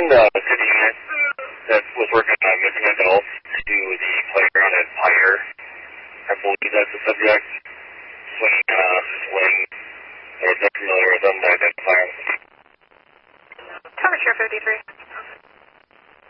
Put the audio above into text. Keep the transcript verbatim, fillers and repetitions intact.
send uh, to the unit that was working on missing adults to the playground at Pyre. I believe that's the subject. Swing, uh, swing. They're not familiar with them to identify them. Cover Share fifty-three.